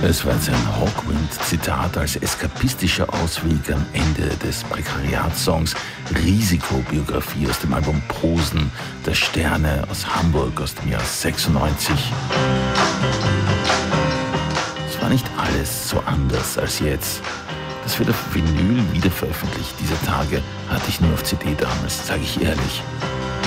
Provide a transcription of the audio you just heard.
Es war jetzt ein Hawkwind-Zitat als eskapistischer Ausweg am Ende des Prekariatssongs. Risikobiografie aus dem Album Posen der Sterne aus Hamburg aus dem Jahr 96. Es war nicht alles so anders als jetzt. Das wird auf Vinyl wieder veröffentlicht. Diese Tage hatte ich nur auf CD damals, sage ich ehrlich.